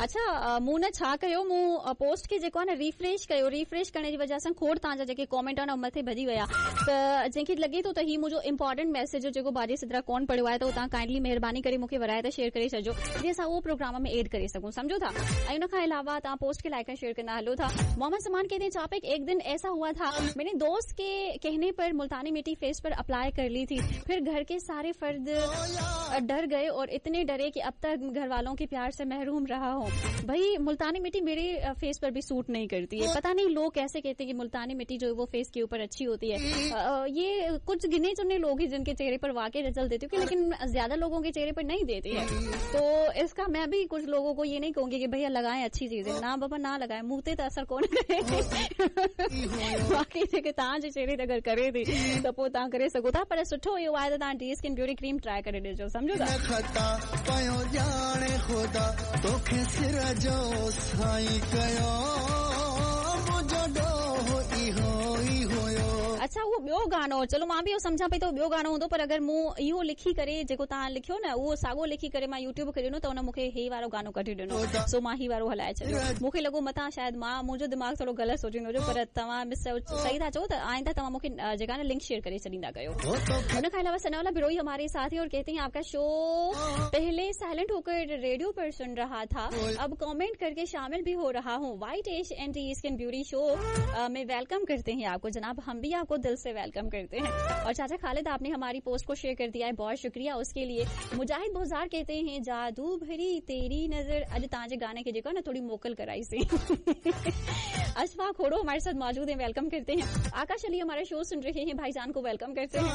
अच्छा मूं न छा कयो, मूं पोस्ट खे जेको आहे न रिफ्रेश कयो, रिफ्रेश करण जी वजह सां खोड़ तव्हांजा जेके कॉमेंट आहिनि मथे भॼी विया, त जंहिंखे लॻे थो त ही मुंहिंजो इंपॉर्टेंट मैसेज जेको बाजी सिद्रा कोन पढ़ियो आहे, त तव्हां काइंडली महिरबानी करे मूंखे वराए त शेयर करे छॾिजो जीअं असां उहो प्रोग्राम में एड करे सघूं, सम्झो था। ऐं उन खां अलावा तव्हां पोस्ट के लाइक एंड शेयर करना हलो था। मोहम्मद समान कहते हैं टॉपिक, एक दिन ऐसा हुआ था मैंने दोस्त के कहने पर मुल्तानी मिट्टी फेस पर अप्लाई कर ली थी, फिर घर के सारे फर्द डर गए और इतने डरे कि अब तक घर वालों के प्यार से महरूम रहा हूँ। भाई मुल्तानी मिट्टी मेरे फेस पर भी सूट नहीं करती है, पता नहीं लोग कैसे कहते हैं कि मुल्तानी मिट्टी जो है वो फेस के ऊपर अच्छी होती है। ये कुछ गिने चुने लोग ही जिनके चेहरे पर वाकई रिजल्ट देती है, लेकिन ज्यादा लोगों के चेहरे पर नहीं देती है। तो इसका मैं भी कुछ लोगों को ये नहीं कहूंगी कि भैया लगाएं अच्छी चीजें, ना बाबा ना लगाएं, मुंह ते तो असर कोन करे। बाक़ी जेके तव्हांजे चेहरे ते अगरि करे थी त पोइ तव्हां करे सघो था, पर सुठो इहो आहे त तव्हां D skin beauty cream try करे ॾिजो, सम्झो था। अच्छा उहो ॿियो गानो, चलो मां बि इहो सम्झां पई त ॿियो गानो हूंदो, पर अगरि मूं इहो लिखी करे जेको तव्हां लिखियो न उहो साॻियो लिखी करे मां यूट्यूब खे ॾिनो त हुन मूंखे हे वारो गानो कढी ॾिनो, सो मां ही वारो हलाए छॾियो। मूंखे लॻो मथां शायदि मुंहिंजो दिमाग़ थोरो ग़लति सोचींदो हुयो, पर तव्हां सही था चओ त आइंदा तव्हां मूंखे जेका न लिंक शेयर करे छॾींदा कयो। हुन खां अलावा सनावला बिरोई हमारे साथी और कहते हैं आपका शो पहले साइलेंट होकर रेडियो पर सुन रहा था, अब कॉमेंट करके शामिल भी हो रहा हूँ। White age anti skin beauty show में वेलकम करते हैं आपको जनाब, हम भी आपको दिल से वेलकम करते हैं। और चाचा खालिद आपने हमारी पोस्ट को शेयर कर दिया है, बहुत शुक्रिया उसके लिए। मुजाहिद बोजार कहते हैं जादू भरी तेरी नजर, अज ताजे गाने के जेको ना थोड़ी मोकल कराई से। अशफाक खोड़ो हमारे साथ मौजूद है, वेलकम करते हैं। आकाश अली हमारा शो सुन रहे हैं, भाईजान को वेलकम करते हैं।